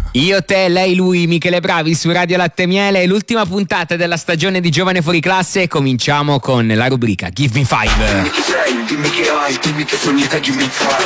Io, te, lei, lui, Michele Bravi su Radio Latte e Miele, l'ultima puntata della stagione di Giovane Fuori Classe e cominciamo con la rubrica Give Me Five. Dimmi chi sei, dimmi che hai, dimmi che sogni te, give me five.